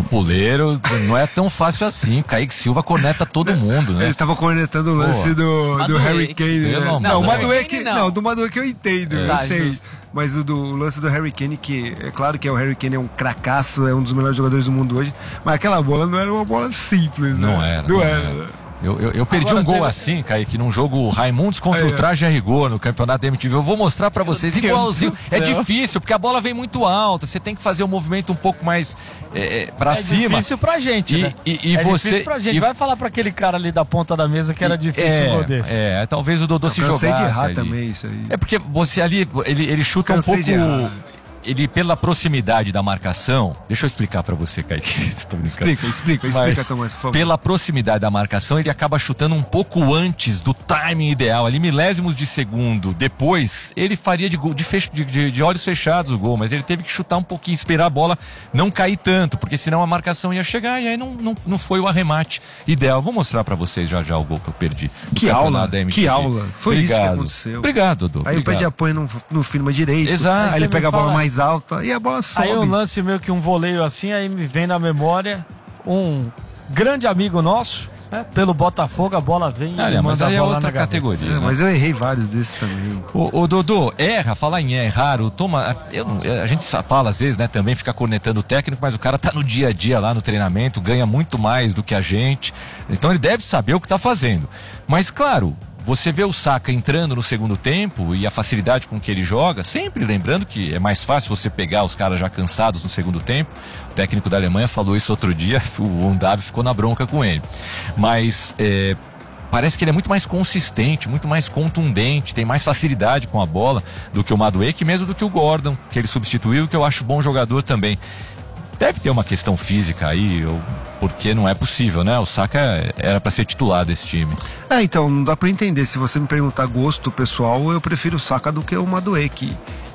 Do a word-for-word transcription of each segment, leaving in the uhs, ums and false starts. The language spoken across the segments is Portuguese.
Fuleiro não é tão fácil assim. Kaique Silva corneta todo mundo, né? Eles estavam cornetando o lance do, do Harry Kane, né? Não, não, o Madueke não. não, do Madueke eu entendo, é, eu tá, sei. Justo. Mas o do o lance do Harry Kane, que é claro que é o Harry Kane é um cracaço, é um dos melhores jogadores do mundo hoje, mas aquela bola não era uma bola simples, não né? Era, não, não era. era. Eu, eu, eu perdi Agora um gol teve... assim, Kaique, num jogo Raimundos contra é, o Traje a Rigor no campeonato da M T V. Eu vou mostrar pra vocês igualzinho. É difícil, porque a bola vem muito alta, você tem que fazer o um movimento um pouco mais é, pra é cima. É difícil pra gente, e, né? E, e é você... difícil pra gente. E... Vai falar pra aquele cara ali da ponta da mesa que era e, difícil é, um gol desse. É, talvez o Dodô eu se jogasse de errar ali. também isso aí. É porque você ali, ele, ele chuta cansei um pouco... Ele, pela proximidade da marcação, deixa eu explicar pra você, Kaique. Explica, explica, explica, Tomás, por favor. Pela proximidade da marcação, ele acaba chutando um pouco antes do timing ideal, ali milésimos de segundo. Depois, ele faria de, gol, de, fech, de, de, de olhos fechados o gol, mas ele teve que chutar um pouquinho, esperar a bola não cair tanto, porque senão a marcação ia chegar e aí não, não, não foi o arremate ideal. Vou mostrar pra vocês já já o gol que eu perdi. Que aula, que aula. Foi Obrigado. Isso que aconteceu. Obrigado, Dodô. Aí obrigado. o pé de apoio não, não firma direito. Exato. Aí ele pega a bola fala... mais alta e a bola sobe. Aí um lance meio que um voleio assim, aí me vem na memória um grande amigo nosso, né, pelo Botafogo, a bola vem ah, e é, manda mas aí a bola é outra na categoria. É, né? Mas eu errei vários desses também. O, o Dodô, erra, falar em errar, o Toma, eu, a gente fala às vezes, né, também fica cornetando o técnico, mas o cara tá no dia a dia lá no treinamento, ganha muito mais do que a gente, então ele deve saber o que tá fazendo. Mas claro, você vê o Saka entrando no segundo tempo e a facilidade com que ele joga, sempre lembrando que é mais fácil você pegar os caras já cansados no segundo tempo. O técnico da Alemanha falou isso outro dia, o Ondav ficou na bronca com ele. Mas é, parece que ele é muito mais consistente, muito mais contundente, tem mais facilidade com a bola do que o Madueke, mesmo do que o Gordon, que ele substituiu, que eu acho bom jogador também. Deve ter uma questão física aí, porque não é possível, né? O Saka era para ser titular desse time. É, então, não dá para entender. Se você me perguntar gosto pessoal, eu prefiro o Saka do que o Madueke.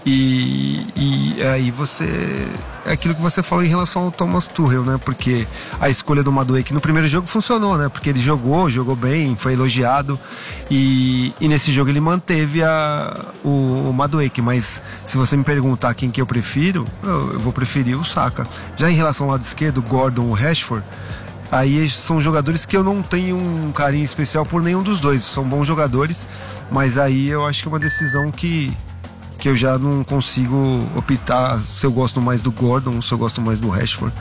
E, e aí você... É aquilo que você falou em relação ao Thomas Tuchel, né? Porque a escolha do Madueke no primeiro jogo funcionou, né? Porque ele jogou, jogou bem, foi elogiado. E, e nesse jogo ele manteve a, o, o Madueke. Mas se você me perguntar quem que eu prefiro, eu, eu vou preferir o Saka. Já em relação ao lado esquerdo, Gordon ou Rashford, aí são jogadores que eu não tenho um carinho especial por nenhum dos dois. São bons jogadores, mas aí eu acho que é uma decisão que... que eu já não consigo optar se eu gosto mais do Gordon ou se eu gosto mais do Rashford.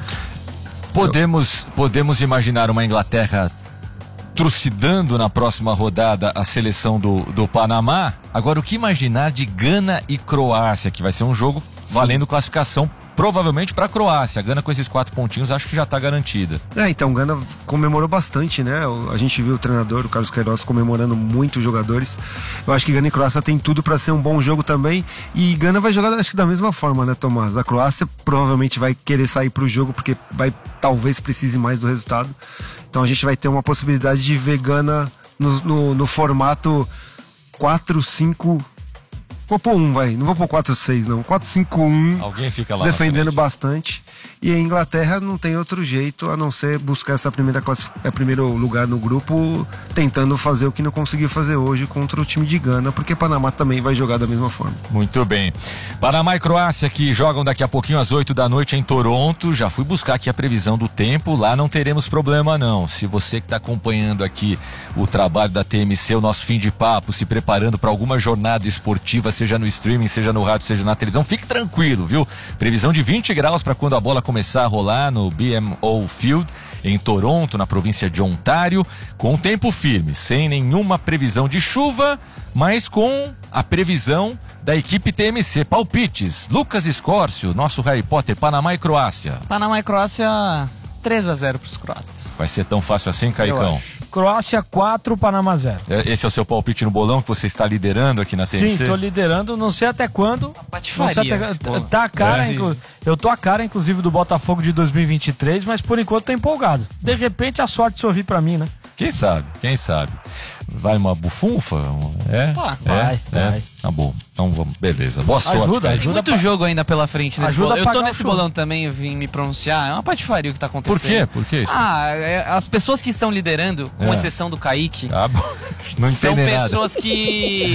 Podemos, podemos imaginar uma Inglaterra trucidando na próxima rodada a seleção do, do Panamá. Agora, o que imaginar de Gana e Croácia, que vai ser um jogo Sim. valendo classificação provavelmente para a Croácia. A Gana com esses quatro pontinhos acho que já está garantida. É, então, Gana comemorou bastante, né? A gente viu o treinador, o Carlos Queiroz, comemorando muito os jogadores. Eu acho que Gana e Croácia tem tudo para ser um bom jogo também. E Gana vai jogar, acho que da mesma forma, né, Tomás? A Croácia provavelmente vai querer sair para o jogo porque vai, talvez precise mais do resultado. Então a gente vai ter uma possibilidade de ver Gana no, no, no formato quatro cinco... Vou pôr um, vai. Não vou pôr quatro seis, não. quatro cinco um. Alguém fica lá defendendo bastante. E a Inglaterra não tem outro jeito a não ser buscar essa primeira classific... é, primeiro lugar no grupo, tentando fazer o que não conseguiu fazer hoje contra o time de Gana, porque Panamá também vai jogar da mesma forma. Muito bem. Panamá e Croácia que jogam daqui a pouquinho às oito da noite em Toronto. Já fui buscar aqui a previsão do tempo. Lá não teremos problema, não. Se você que está acompanhando aqui o trabalho da T M C, o nosso fim de papo, se preparando para alguma jornada esportiva, seja no streaming, seja no rádio, seja na televisão, fique tranquilo, viu? Previsão de vinte graus para quando a bola começar a rolar no B M O Field em Toronto, na província de Ontário, com tempo firme, sem nenhuma previsão de chuva, mas com a previsão da equipe T M C. Palpites, Lucas Escórcio, nosso Harry Potter, Panamá e Croácia. Panamá e Croácia, três a zero para os croatas. Vai ser tão fácil assim, Caicão? Croácia quatro, Panamá zero. Esse é o seu palpite no bolão que você está liderando aqui na T M C? Sim, estou liderando, não sei até quando. A patifaria. Não sei até, tá a cara, é. inclu, eu tô a cara, inclusive, do Botafogo de dois mil e vinte e três, mas por enquanto tô empolgado. De repente a sorte sorri pra mim, né? Quem sabe, quem sabe. Vai uma bufunfa? É? Pá, é, vai, é. vai. Tá bom, então vamos, beleza. Boa sorte, ajuda, cara. Tem muito pra... jogo ainda pela frente nesse ajuda bolão. Eu tô o nesse bolão também, eu vim me pronunciar. É uma patifaria o que tá acontecendo. Por quê? Por quê isso? Ah, é, as pessoas que estão liderando, com É. exceção do Kaique, Ah, bom. Não são entendem nada. pessoas que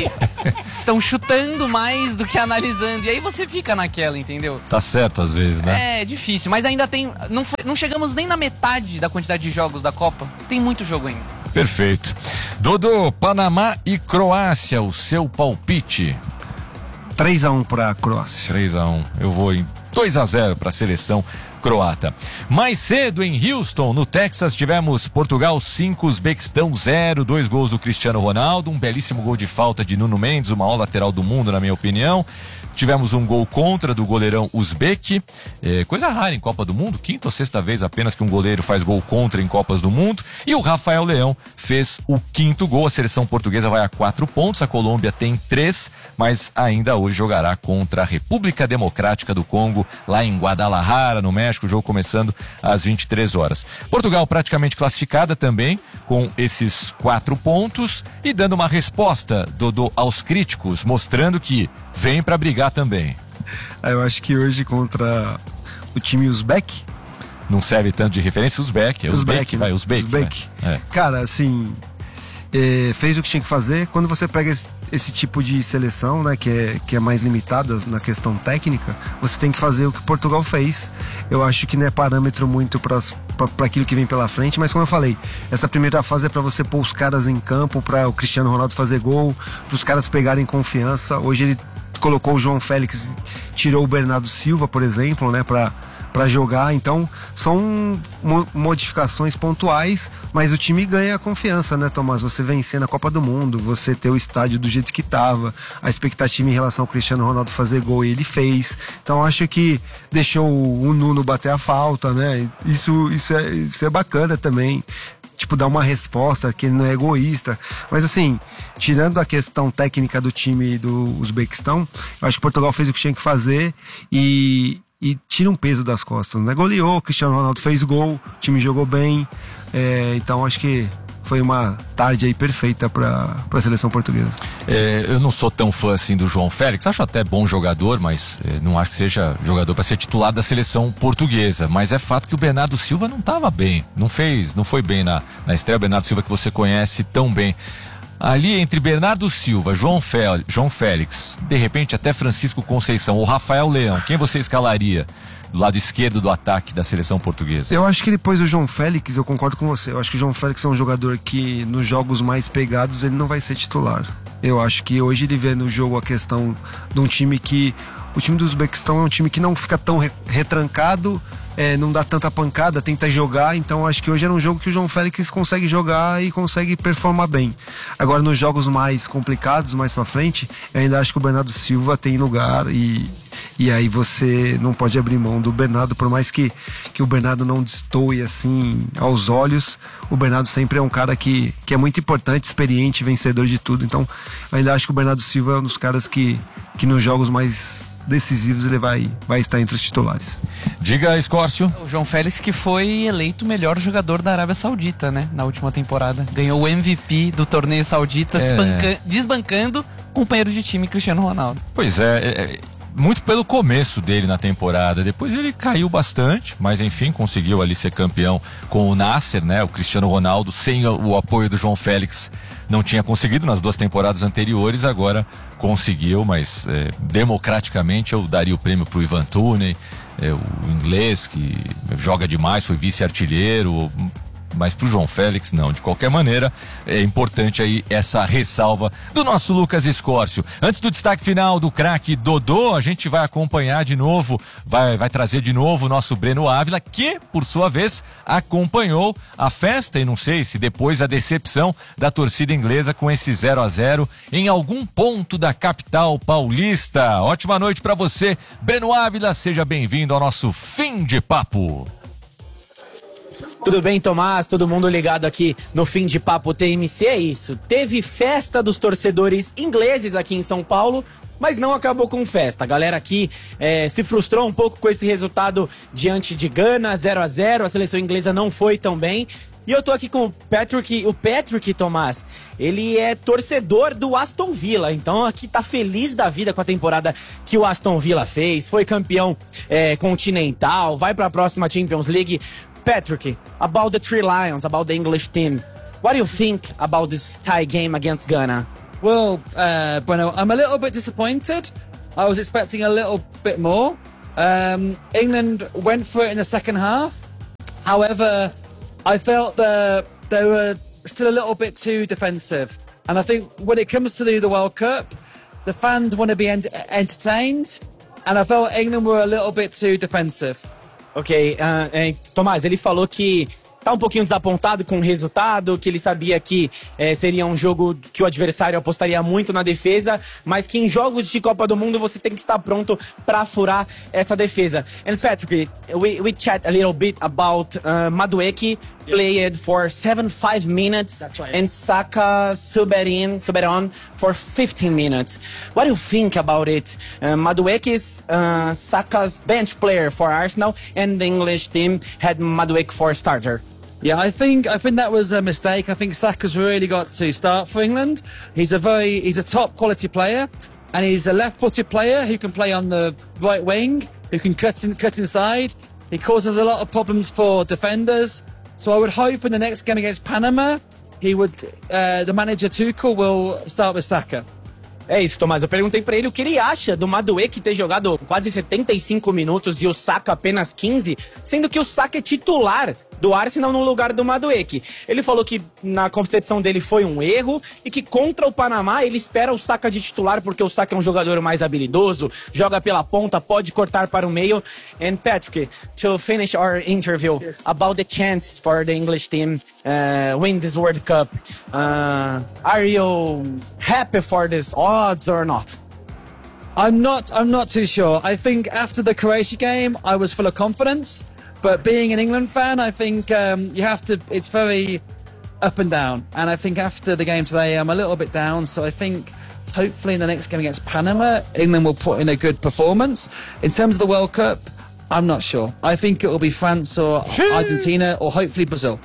estão chutando mais do que analisando. E aí você fica naquela, entendeu? Tá certo às vezes, né? É difícil, mas ainda tem... Não, foi, não chegamos nem na metade da quantidade de jogos da Copa. Tem muito jogo ainda. Perfeito. Dodô, Panamá e Croácia, o seu palpite? três a um para a Croácia. três a um. Eu vou em dois a zero para a seleção croata. Mais cedo em Houston, no Texas, tivemos Portugal cinco, Uzbequistão zero, dois gols do Cristiano Ronaldo, um belíssimo gol de falta de Nuno Mendes, o maior lateral do mundo, na minha opinião. Tivemos um gol contra do goleirão Uzbek, é, coisa rara em Copa do Mundo, quinta ou sexta vez apenas que um goleiro faz gol contra em Copas do Mundo. E o Rafael Leão fez o quinto gol. A seleção portuguesa vai a quatro pontos, a Colômbia tem três, mas ainda hoje jogará contra a República Democrática do Congo, lá em Guadalajara, no México, o jogo começando às vinte e três horas. Portugal praticamente classificada também, com esses quatro pontos, e dando uma resposta, Dodô, aos críticos, mostrando que vem pra brigar também. Eu acho que hoje contra o time Uzbek... Não serve tanto de referência, Uzbek. É Uzbek, Uzbek, vai, Uzbek. Uzbek. Vai. É. Cara, assim, é, fez o que tinha que fazer. Quando você pega esse, esse tipo de seleção, né, que é, que é mais limitada na questão técnica, você tem que fazer o que Portugal fez. Eu acho que não é parâmetro muito para aquilo que vem pela frente, mas como eu falei, essa primeira fase é para você pôr os caras em campo, para o Cristiano Ronaldo fazer gol, para os caras pegarem confiança. Hoje ele colocou o João Félix, tirou o Bernardo Silva, por exemplo, né, para para jogar. Então são mo modificações pontuais, mas o time ganha confiança, né, Tomás? Você vencer na Copa do Mundo, você ter o estádio do jeito que tava, a expectativa em relação ao Cristiano Ronaldo fazer gol, e ele fez. Então acho que deixou o Nuno bater a falta, né? Isso, isso, é, isso é bacana também. Tipo, dar uma resposta, que ele não é egoísta. Mas assim, tirando a questão técnica do time do Uzbequistão, eu acho que Portugal fez o que tinha que fazer e, e tira um peso das costas, né? Goleou, Cristiano Ronaldo fez gol, o time jogou bem. É, então acho que foi uma tarde aí perfeita para a seleção portuguesa. É, eu não sou tão fã assim do João Félix, acho até bom jogador, mas é, não acho que seja jogador para ser titular da seleção portuguesa. Mas é fato que o Bernardo Silva não estava bem, não fez, não foi bem na, na estreia. O Bernardo Silva que você conhece tão bem. Ali entre Bernardo Silva, João, Fel, João Félix, de repente até Francisco Conceição ou Rafael Leão, quem você escalaria do lado esquerdo do ataque da seleção portuguesa? Eu acho que depois do João Félix, eu concordo com você. Eu acho que o João Félix é um jogador que nos jogos mais pegados ele não vai ser titular. Eu acho que hoje ele vê no jogo a questão de um time que... O time do Uzbequistão é um time que não fica tão re retrancado, é, não dá tanta pancada, tenta jogar. Então acho que hoje era um jogo que o João Félix consegue jogar e consegue performar bem. Agora nos jogos mais complicados, mais pra frente, eu ainda acho que o Bernardo Silva tem lugar e... E aí você não pode abrir mão do Bernardo, por mais que, que o Bernardo não destoe assim aos olhos. O Bernardo sempre é um cara que, que é muito importante, experiente, vencedor de tudo. Então eu ainda acho que o Bernardo Silva é um dos caras que, que nos jogos mais decisivos ele vai, vai estar entre os titulares. Diga, Escórcio. O João Félix, que foi eleito o melhor jogador da Arábia Saudita, né, na última temporada. Ganhou o M V P do torneio saudita, é... desbanca... desbancando o companheiro de time Cristiano Ronaldo. Pois é, é... muito pelo começo dele na temporada. Depois ele caiu bastante, mas enfim, conseguiu ali ser campeão com o Nasser, né? O Cristiano Ronaldo, sem o apoio do João Félix, não tinha conseguido nas duas temporadas anteriores, agora conseguiu, mas é, democraticamente eu daria o prêmio pro Ivan Toney, é, o inglês que joga demais, foi vice-artilheiro, mas pro João Félix não. De qualquer maneira, é importante aí essa ressalva do nosso Lucas Escórcio. Antes do destaque final do craque Dodô, a gente vai acompanhar de novo, vai, vai trazer de novo o nosso Breno Ávila, que, por sua vez, acompanhou a festa, e não sei se depois a decepção da torcida inglesa com esse zero a zero em algum ponto da capital paulista. Ótima noite para você, Breno Ávila, seja bem-vindo ao nosso Fim de Papo. Tudo bem, Tomás? Todo mundo ligado aqui no Fim de Papo T M C, é isso. Teve festa dos torcedores ingleses aqui em São Paulo, mas não acabou com festa. A galera aqui é, se frustrou um pouco com esse resultado diante de Gana, zero a zero. A seleção inglesa não foi tão bem. E eu tô aqui com o Patrick, o Patrick, Tomás, ele é torcedor do Aston Villa, então aqui tá feliz da vida com a temporada que o Aston Villa fez, foi campeão é, continental, vai pra próxima Champions League. Patrick, about the Three Lions, about the English team, what do you think about this tie game against Ghana? Well, uh, Bueno, I'm a little bit disappointed. I was expecting a little bit more. Um, England went for it in the second half. However, I felt that they were still a little bit too defensive. And I think when it comes to the, the World Cup, the fans want to be ent- entertained. And I felt England were a little bit too defensive. Ok, uh, é, Tomás, ele falou que tá um pouquinho desapontado com o resultado, que ele sabia que é, seria um jogo que o adversário apostaria muito na defesa, mas que em jogos de Copa do Mundo você tem que estar pronto para furar essa defesa. And Patrick, we, we chat a little bit about uh, Madueke played for seventy-five minutes and Saka Suberin, Suberon for fifteen minutes. What do you think about it? Uh, Madueke is uh, Saka's bench player for Arsenal, and the English team had Madueke for starter. Yeah, I think I think that was a mistake. I think Saka's really got to start for England. He's a very he's a top quality player, and he's a left-footed player who can play on the right wing, who can cut in, cut inside. He causes a lot of problems for defenders. So I would hope in the next game against Panama, he would uh, the manager Tuchel will start with Saka. É isso, Tomás. Eu perguntei pra ele o que ele acha do Madueke ter jogado quase setenta e cinco minutos e o Saka apenas quinze, sendo que o Saka é titular do Arsenal no lugar do Madueke. Ele falou que na concepção dele foi um erro e que contra o Panamá ele espera o Saka de titular porque o Saka é um jogador mais habilidoso, joga pela ponta, pode cortar para o meio. And Patrick, to finish our interview yes. about the chance for the English team uh, win this World Cup, uh, are you happy for this odds or not? I'm not. I'm not too sure. I think after the Croatia game, I was full of confidence. But being an England fan, I think um, you have to, it's very up and down. And I think after the game today, I'm a little bit down. So I think hopefully in the next game against Panama, England will put in a good performance. In terms of the World Cup, I'm not sure. I think it will be France or Argentina or hopefully Brazil.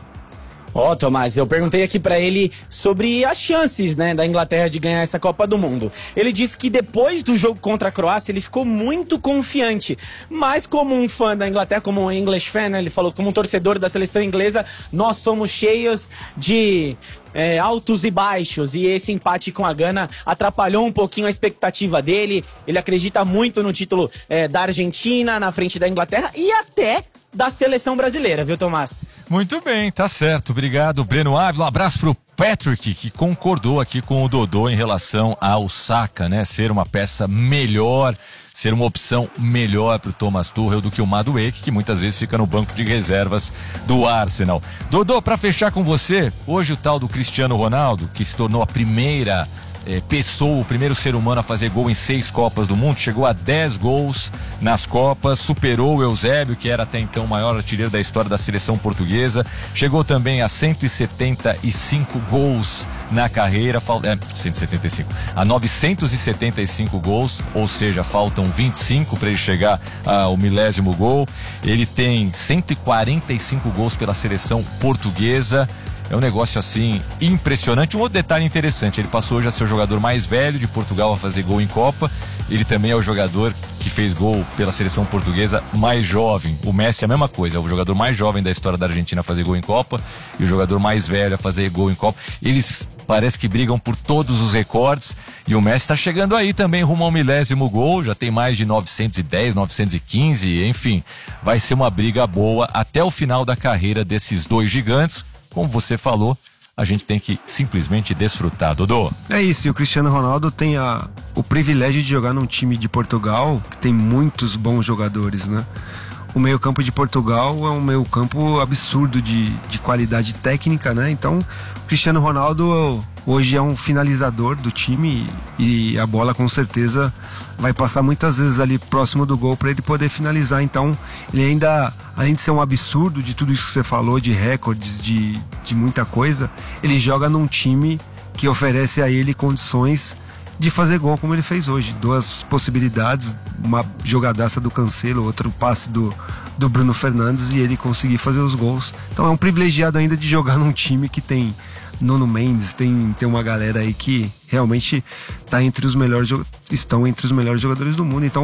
Ó, oh, Tomás, eu perguntei aqui pra ele sobre as chances, né, da Inglaterra de ganhar essa Copa do Mundo. Ele disse que depois do jogo contra a Croácia, ele ficou muito confiante. Mas como um fã da Inglaterra, como um English fan, né, ele falou, como um torcedor da seleção inglesa, nós somos cheios de é, altos e baixos. E esse empate com a Gana atrapalhou um pouquinho a expectativa dele. Ele acredita muito no título é, da Argentina, na frente da Inglaterra e até da seleção brasileira, viu, Tomás? Muito bem, tá certo. Obrigado, Breno Ávila. Um abraço pro Patrick, que concordou aqui com o Dodô em relação ao Saka, né? Ser uma peça melhor, ser uma opção melhor pro Thomas Tuchel do que o Madueke, que muitas vezes fica no banco de reservas do Arsenal. Dodô, pra fechar com você, hoje o tal do Cristiano Ronaldo, que se tornou a primeira É, pessoa, o primeiro ser humano a fazer gol em seis Copas do Mundo, chegou a dez gols nas Copas, superou o Eusébio, que era até então o maior artilheiro da história da seleção portuguesa, chegou também a cento e setenta e cinco gols na carreira, fal... é, cento e setenta e cinco, a novecentos e setenta e cinco gols, ou seja, faltam vinte e cinco para ele chegar ao milésimo gol. Ele tem cento e quarenta e cinco gols pela seleção portuguesa. É um negócio assim impressionante. Um outro detalhe interessante, ele passou hoje a ser o jogador mais velho de Portugal a fazer gol em Copa. Ele também é o jogador que fez gol pela seleção portuguesa mais jovem. O Messi é a mesma coisa, é o jogador mais jovem da história da Argentina a fazer gol em Copa e o jogador mais velho a fazer gol em Copa. Eles parece que brigam por todos os recordes e o Messi está chegando aí também rumo ao milésimo gol, já tem mais de novecentos e dez, novecentos e quinze, enfim, vai ser uma briga boa até o final da carreira desses dois gigantes. Como você falou, a gente tem que simplesmente desfrutar, Dodô. É isso, e o Cristiano Ronaldo tem a, o privilégio de jogar num time de Portugal que tem muitos bons jogadores, né? O meio-campo de Portugal é um meio-campo absurdo de, de qualidade técnica, né? Então, o Cristiano Ronaldo hoje é um finalizador do time e a bola com certeza vai passar muitas vezes ali próximo do gol para ele poder finalizar. Então, ele ainda, além de ser um absurdo de tudo isso que você falou, de recordes, de, de muita coisa, ele joga num time que oferece a ele condições de fazer gol como ele fez hoje. Duas possibilidades, uma jogadaça do Cancelo, outro passe do, do Bruno Fernandes e ele conseguir fazer os gols. Então é um privilegiado ainda de jogar num time que tem Nuno Mendes, tem, tem uma galera aí que realmente tá entre os melhores, estão entre os melhores jogadores do mundo. Então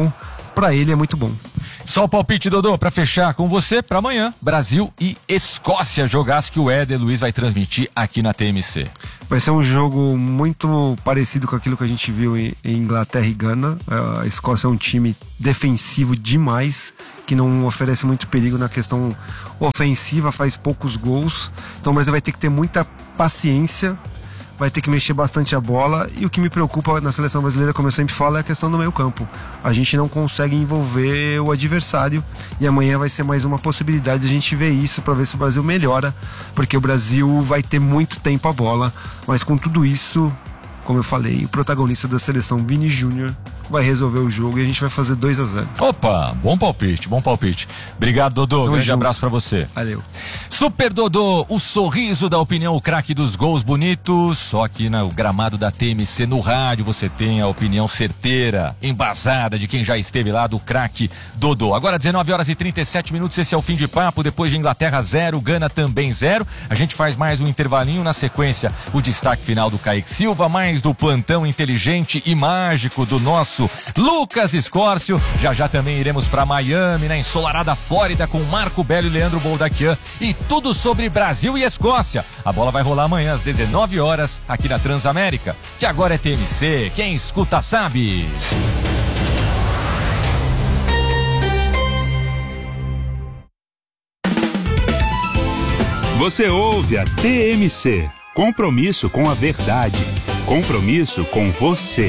para ele é muito bom. Só o palpite, Dodô, pra fechar com você, pra amanhã, Brasil e Escócia, jogaço que o Éder Luiz vai transmitir aqui na T M C. Vai ser um jogo muito parecido com aquilo que a gente viu em Inglaterra e Gana. A Escócia é um time defensivo demais, que não oferece muito perigo na questão ofensiva, faz poucos gols. Então o Brasil vai ter que ter muita paciência, vai ter que mexer bastante a bola, e o que me preocupa na seleção brasileira, como eu sempre falo, é a questão do meio campo. A gente não consegue envolver o adversário, e amanhã vai ser mais uma possibilidade de a gente ver isso, para ver se o Brasil melhora, porque o Brasil vai ter muito tempo a bola, mas com tudo isso, como eu falei, o protagonista da seleção, Vini Júnior, vai resolver o jogo e a gente vai fazer dois a zero. Opa, bom palpite, bom palpite. Obrigado, Dodô. Grande junto. Abraço pra você. Valeu. Super Dodô, o sorriso da opinião, o craque dos gols bonitos. Só aqui no gramado da T M C, no rádio, você tem a opinião certeira, embasada de quem já esteve lá, do craque Dodô. Agora dezenove horas e trinta e sete minutos, esse é o fim de papo. Depois de Inglaterra zero, Gana também zero. A gente faz mais um intervalinho, na sequência o destaque final do Kaique Silva, mais do plantão inteligente e mágico do nosso Lucas Escórcio. Já já também iremos para Miami, na ensolarada Flórida, com Marco Belo e Leandro Boldaquian, e tudo sobre Brasil e Escócia. A bola vai rolar amanhã às dezenove horas aqui na Transamérica, que agora é T M C, quem escuta sabe. Você ouve a T M C, compromisso com a verdade, compromisso com você.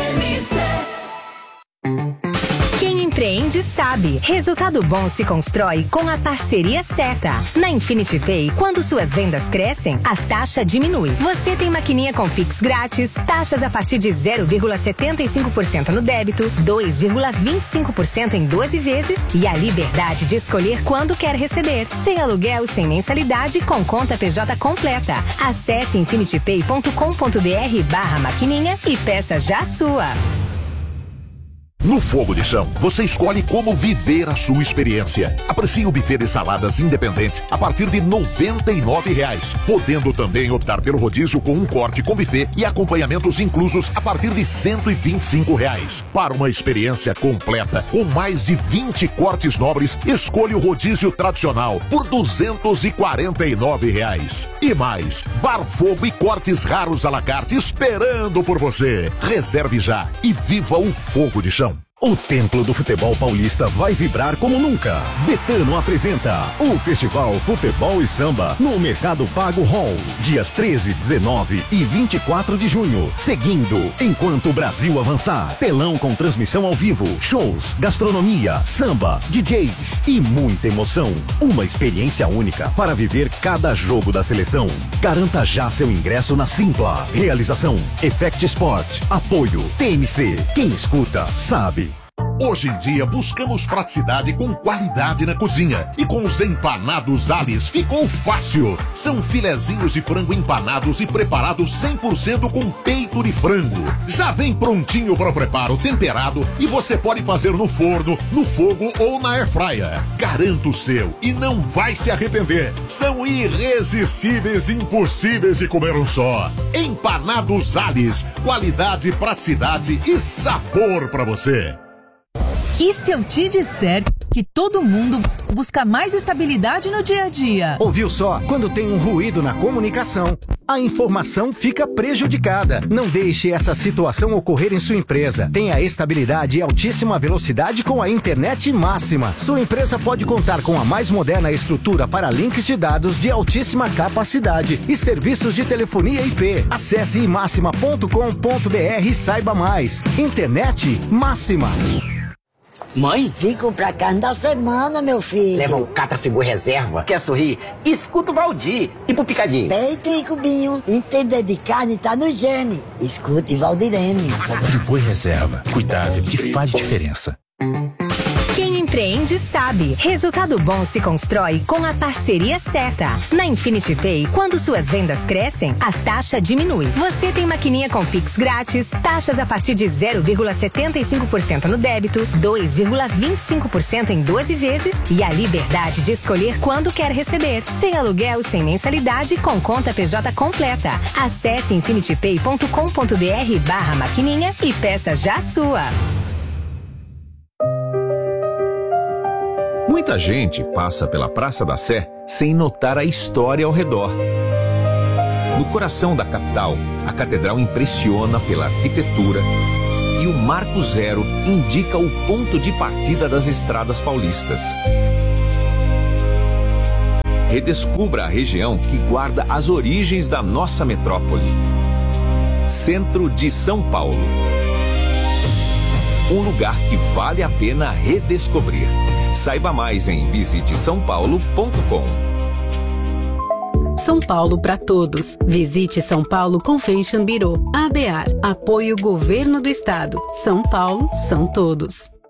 Quem empreende sabe. Resultado bom se constrói com a parceria certa. Na Infinity Pay, quando suas vendas crescem, a taxa diminui. Você tem maquininha com Pix grátis, taxas a partir de zero vírgula setenta e cinco por cento no débito, dois vírgula vinte e cinco por cento em doze vezes e a liberdade de escolher quando quer receber. Sem aluguel, sem mensalidade, com conta P J completa. Acesse infinitypay ponto com ponto br barra maquininha e peça já a sua. No Fogo de Chão, você escolhe como viver a sua experiência. Aprecie o buffet de saladas independente a partir de noventa e nove reais, podendo também optar pelo rodízio com um corte com buffet e acompanhamentos inclusos a partir de cento e vinte e cinco reais. Para uma experiência completa, com mais de vinte cortes nobres, escolha o rodízio tradicional por duzentos e quarenta e nove reais. E mais, bar fogo e cortes raros à la carte esperando por você. Reserve já e viva o Fogo de Chão. O Templo do Futebol Paulista vai vibrar como nunca. Betano apresenta o Festival Futebol e Samba no Mercado Pago Hall, dias treze, dezenove e vinte e quatro de junho. Seguindo, enquanto o Brasil avançar, telão com transmissão ao vivo, shows, gastronomia, samba, D Js e muita emoção. Uma experiência única para viver cada jogo da seleção. Garanta já seu ingresso na Simpla. Realização Effect Sport. Apoio T M C. Quem escuta sabe. Hoje em dia buscamos praticidade com qualidade na cozinha. E com os empanados Alice ficou fácil. São filezinhos de frango empanados e preparados cem por cento com peito de frango. Já vem prontinho para o preparo, temperado, e você pode fazer no forno, no fogo ou na airfryer. Garanta o seu e não vai se arrepender. São irresistíveis e impossíveis de comer um só. Empanados Alice, qualidade, praticidade e sabor para você. E se eu te disser que todo mundo busca mais estabilidade no dia a dia? Ouviu só? Quando tem um ruído na comunicação, a informação fica prejudicada. Não deixe essa situação ocorrer em sua empresa. Tenha estabilidade e altíssima velocidade com a internet máxima. Sua empresa pode contar com a mais moderna estrutura para links de dados de altíssima capacidade e serviços de telefonia I P. Acesse imáxima ponto com ponto br e saiba mais. Internet máxima. Mãe? Vim comprar carne da semana, meu filho. Leva o Catrafigu Reserva. Quer sorrir? Escuta o Valdir. E pro Picadinho? Peito e cubinho. Entender de carne tá no gene. Escute Valdirene. Friboi Reserva. Cuidado que faz diferença. Quem empreende sabe. Resultado bom se constrói com a parceria certa. Na Infinity Pay, quando suas vendas crescem, a taxa diminui. Você tem maquininha com Pix grátis, taxas a partir de zero vírgula setenta e cinco por cento no débito, dois vírgula vinte e cinco por cento em doze vezes e a liberdade de escolher quando quer receber. Sem aluguel, sem mensalidade, com conta P J completa. Acesse infinitypay ponto com ponto br barra maquininha e peça já a sua. Muita gente passa pela Praça da Sé sem notar a história ao redor. No coração da capital, a catedral impressiona pela arquitetura e o Marco Zero indica o ponto de partida das estradas paulistas. Redescubra a região que guarda as origens da nossa metrópole. Centro de São Paulo. Um lugar que vale a pena redescobrir. Saiba mais em visite são paulo ponto com. São Paulo para todos. Visite São Paulo Convention Bureau. A B A R. Apoio Governo do Estado. São Paulo são todos.